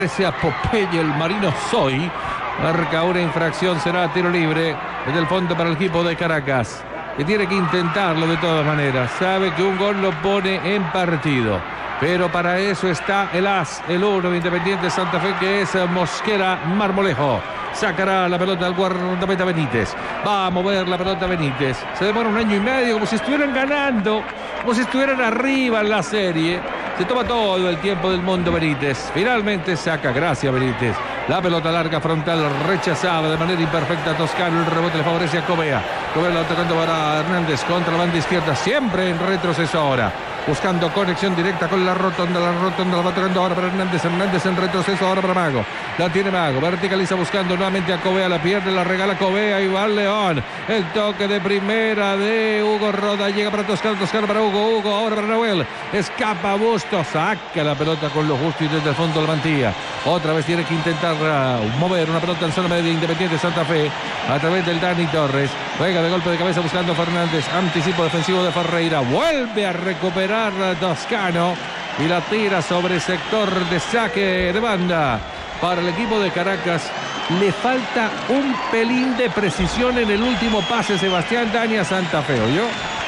Ese a Popeye, el marino Soy. Marca una infracción, será tiro libre desde el fondo para el equipo de Caracas, que tiene que intentarlo de todas maneras. Sabe que un gol lo pone en partido, pero para eso está el as, el 1 de Independiente Santa Fe, que es Mosquera Marmolejo. Sacará la pelota al guardameta Benítez. Va a mover la pelota Benítez. Se demora 1 año y medio, como si estuvieran ganando, como si estuvieran arriba en la serie. Se toma todo el tiempo del mundo Benítez. Finalmente saca, gracias Benítez. La pelota larga frontal rechazada de manera imperfecta Toscano. El rebote le favorece a Covea. Covea la tocando para Hernández contra la banda izquierda. Siempre en retroceso ahora. Buscando conexión directa con la rotonda. La rotonda la va tocando ahora para Hernández. Hernández en retroceso ahora para Mago. La tiene Mago. Verticaliza buscando nuevamente a Covea. La pierde, la regala Covea y va León. El toque de primera de Hugo Roda. Llega para Toscano. Toscano para Hugo. Hugo ahora para Nahuel. Escapa Bustos. Saca la pelota con lo justo y desde el fondo la mantilla. Otra vez tiene que intentar mover una pelota en zona media Independiente Santa Fe a través del Dani Torres. Juega de golpe de cabeza buscando Fernández. Anticipo defensivo de Ferreira. Vuelve a recuperar Toscano y la tira sobre el sector de saque de banda para el equipo de Caracas. Le falta un pelín de precisión en el último pase Sebastián Dani a Santa Fe, ¿oyó?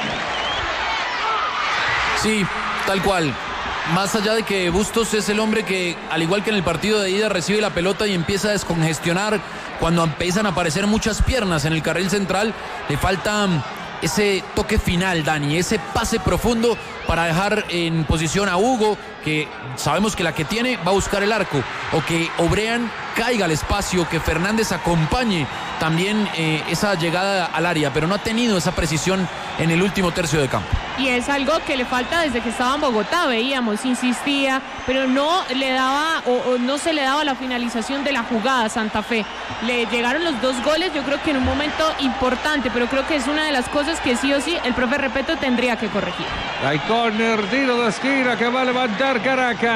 Sí, tal cual. Más allá de que Bustos es el hombre que, al igual que en el partido de ida, recibe la pelota y empieza a descongestionar cuando empiezan a aparecer muchas piernas en el carril central, le falta ese toque final, Dani, ese pase profundo para dejar en posición a Hugo, que sabemos que la que tiene va a buscar el arco, o que Obrean caiga al espacio, que Fernández acompañe también esa llegada al área, pero no ha tenido esa precisión en el último tercio de campo. Y es algo que le falta desde que estaba en Bogotá, veíamos, insistía, pero no le daba o no se le daba la finalización de la jugada a Santa Fe. Le llegaron los 2 goles, yo creo que en un momento importante, pero creo que es una de las cosas que sí o sí el profe Repeto tendría que corregir. Hay córner, tiro de esquina que va a levantar Caracas.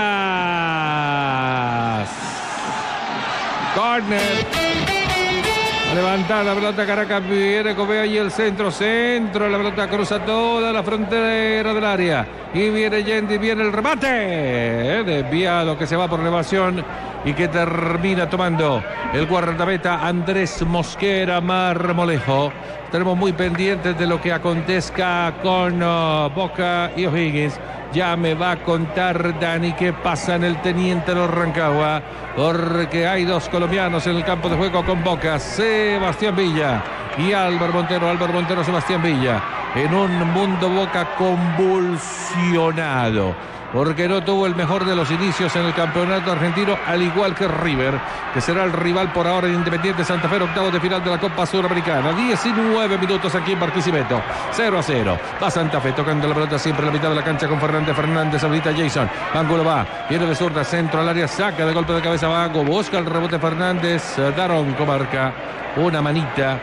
Córner. A levantar la pelota Caracas, viene Covea y el centro, la pelota cruza toda la frontera del área y viene Yendi, viene el remate, desviado que se va por elevación y que termina tomando el guardameta Andrés Mosquera Marmolejo. Estaremos muy pendientes de lo que acontezca con Boca y O'Higgins. Ya me va a contar Dani qué pasa en el Teniente de Rancagua, porque hay 2 colombianos en el campo de juego con Boca, Sebastián Villa y Álvaro Montero, Sebastián Villa, en un mundo Boca convulsionado, porque no tuvo el mejor de los inicios en el campeonato argentino, al igual que River, que será el rival por ahora de Independiente Santa Fe, octavos de final de la Copa Sudamericana. 19 minutos aquí en Barquisimeto, 0-0. Va Santa Fe tocando la pelota siempre en la mitad de la cancha con Fernández, ahorita Jason. Ángulo va, viene de zurda, centro al área, saca de golpe de cabeza Vago, busca el rebote Fernández, Daronco marca una manita,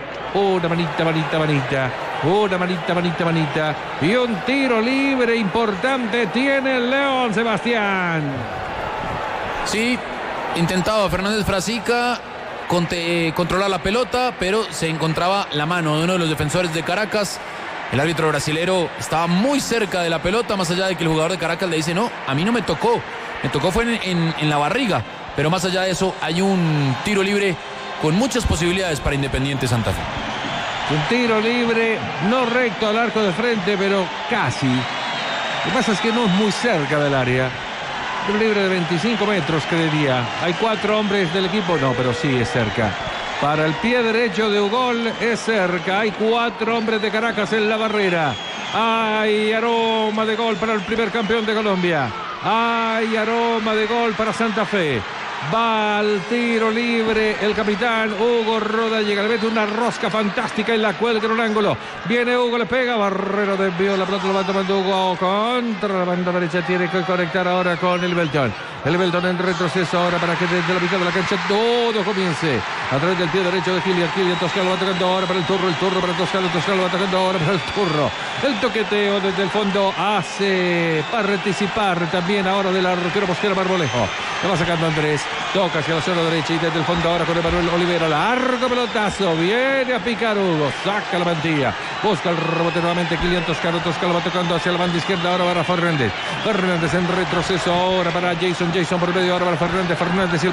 y un tiro libre importante tiene el León, Sebastián. Sí, intentaba Fernández Frasica controlar la pelota, pero se encontraba la mano de uno de los defensores de Caracas. El árbitro brasilero estaba muy cerca de la pelota, más allá de que el jugador de Caracas le dice: no, a mí no me tocó fue en la barriga, pero más allá de eso hay un tiro libre con muchas posibilidades para Independiente Santa Fe. Un tiro libre, no recto al arco de frente, pero casi. Lo que pasa es que no es muy cerca del área. Un libre de 25 metros, creería. Hay 4 hombres del equipo, no, pero sí es cerca. Para el pie derecho de Ugol es cerca. Hay 4 hombres de Caracas en la barrera. Hay aroma de gol para el primer campeón de Colombia. Hay aroma de gol para Santa Fe. Va al tiro libre el capitán Hugo Roda, llega, le mete una rosca fantástica y la cuelga en un ángulo. Viene Hugo, le pega, Barrero desvió, la pelota lo va tomando Hugo contra la banda derecha, tiene que conectar ahora con el Beltrán. El Beltrán en retroceso ahora para que desde la mitad de la cancha todo comience a través del pie derecho de Kilian Toscano va tocando ahora para el turro para Toscano va tocando ahora para el turro. El toqueteo desde el fondo hace participar también ahora del arquero Mosquera Marmolejo. Le va sacando Andrés. Toca hacia la zona derecha y desde el fondo ahora con Emanuel Olivera. Largo pelotazo. Viene a picar Hugo. Saca la mantilla. Busca el rebote nuevamente Kylian Toscano. Toscano va tocando hacia la banda izquierda. Ahora para Fernández. Fernández en retroceso ahora para Jason. Jason por medio ahora para Fernández. Fernández.